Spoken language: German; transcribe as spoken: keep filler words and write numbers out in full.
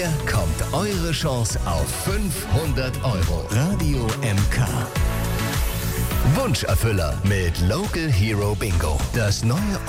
Hier kommt eure Chance auf fünfhundert Euro. Radio M K. Wunscherfüller mit Local Hero Bingo. Das neue